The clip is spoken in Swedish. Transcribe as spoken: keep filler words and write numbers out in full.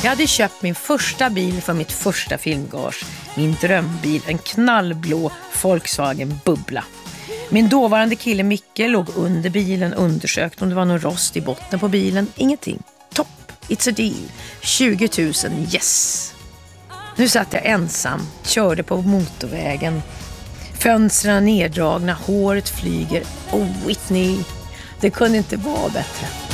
Jag hade köpt min första bil för mitt första filmgage. Min drömbil, en knallblå Volkswagen Bubbla. Min dåvarande kille Micke låg under bilen, undersökte om det var någon rost i botten på bilen. Ingenting. Topp, it's a deal. tjugo tusen, yes. Nu satt jag ensam, körde på motorvägen. Fönstren neddragna, håret flyger. Oh, Whitney, det kunde inte vara bättre.